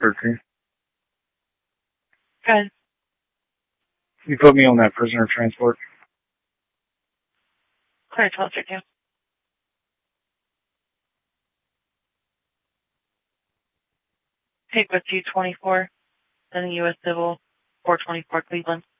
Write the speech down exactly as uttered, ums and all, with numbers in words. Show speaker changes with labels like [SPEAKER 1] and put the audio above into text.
[SPEAKER 1] thirteen.
[SPEAKER 2] Good.
[SPEAKER 1] You put me on that prisoner transport.
[SPEAKER 2] Clear twelve thirty-two. Take with you twenty-four, then the U S Civil four twenty-four Cleveland.